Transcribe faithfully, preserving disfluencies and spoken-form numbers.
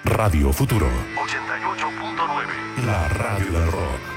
Radio Futuro ochenta y ocho punto nueve, la radio del rock.